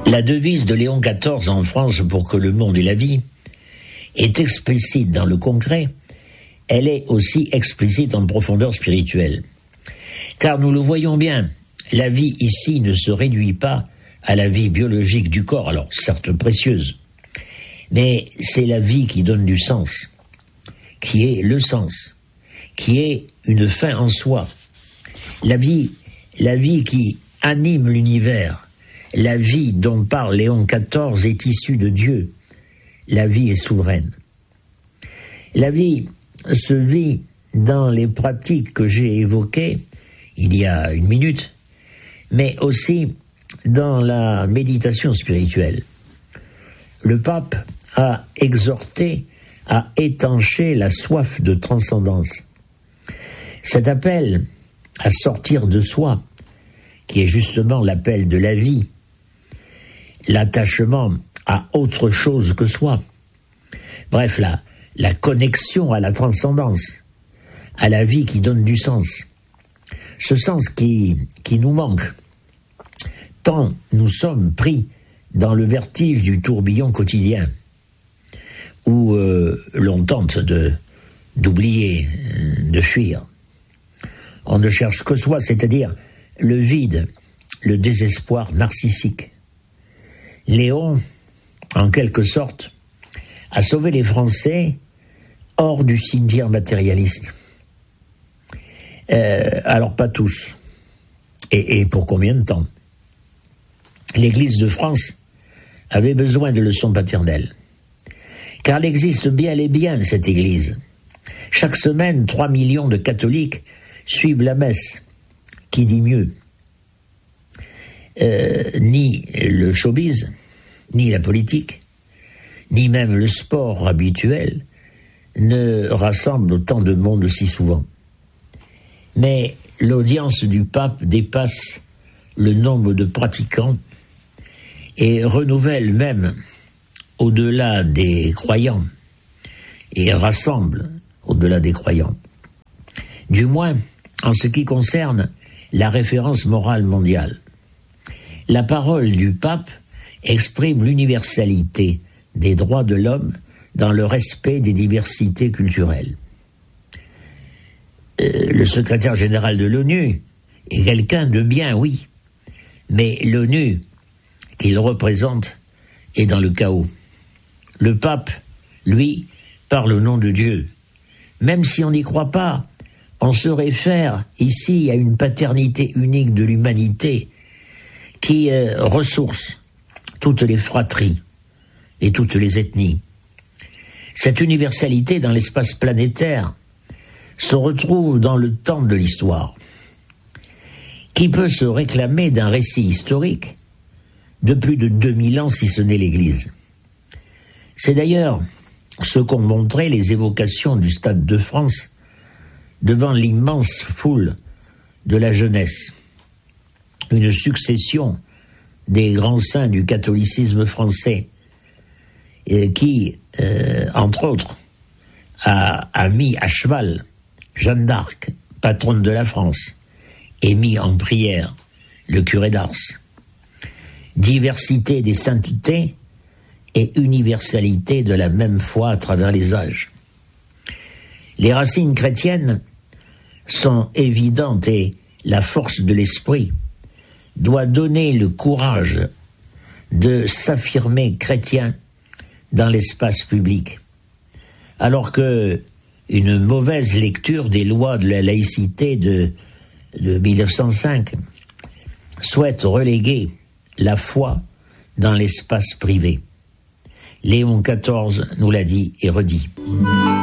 La devise de Léon XIV en France pour que le monde ait la vie est explicite dans le concret, elle est aussi explicite en profondeur spirituelle. Car nous le voyons bien, la vie ici ne se réduit pas à la vie biologique du corps, alors certes précieuse, mais c'est la vie qui donne du sens, qui est le sens, qui est une fin en soi. La vie qui anime l'univers, la vie dont parle Léon XIV est issue de Dieu. La vie est souveraine. La vie se vit dans les pratiques que j'ai évoquées il y a une minute, mais aussi dans la méditation spirituelle. Le pape a exhorté à étancher la soif de transcendance. Cet appel à sortir de soi, qui est justement l'appel de la vie, l'attachement à autre chose que soi, bref, la connexion à la transcendance, à la vie qui donne du sens. Ce sens qui nous manque, tant nous sommes pris dans le vertige du tourbillon quotidien, où l'on tente d'oublier, de fuir. On ne cherche que soi, c'est-à-dire le vide, le désespoir narcissique. Léon, en quelque sorte, a sauvé les Français hors du cimetière matérialiste. Alors pas tous. Et pour combien de temps? L'Église de France avait besoin de leçons paternelles. Car elle existe bien et bien, cette Église. Chaque semaine, 3 millions de catholiques suivent la messe. Qui dit mieux? Ni le showbiz, ni la politique, ni même le sport habituel ne rassemble autant de monde si souvent. Mais l'audience du pape dépasse le nombre de pratiquants et renouvelle même au-delà des croyants et rassemble au-delà des croyants. Du moins, en ce qui concerne la référence morale mondiale. La parole du pape exprime l'universalité des droits de l'homme dans le respect des diversités culturelles. Le secrétaire général de l'ONU est quelqu'un de bien, oui, mais l'ONU qu'il représente est dans le chaos. Le pape, lui, parle au nom de Dieu. Même si on n'y croit pas, on se réfère ici à une paternité unique de l'humanité qui ressource toutes les fratries et toutes les ethnies. Cette universalité dans l'espace planétaire se retrouve dans le temps de l'histoire. Qui peut se réclamer d'un récit historique de plus de 2000 ans si ce n'est l'Église? C'est d'ailleurs ce qu'ont montré les évocations du Stade de France devant l'immense foule de la jeunesse. Une succession des grands saints du catholicisme français qui, entre autres, a mis à cheval Jeanne d'Arc, patronne de la France, et mis en prière le curé d'Ars. Diversité des saintetés et universalité de la même foi à travers les âges. Les racines chrétiennes sont évidentes et la force de l'esprit doit donner le courage de s'affirmer chrétien dans l'espace public. Alors que une mauvaise lecture des lois de la laïcité de 1905 souhaite reléguer la foi dans l'espace privé. Léon XIV nous l'a dit et redit.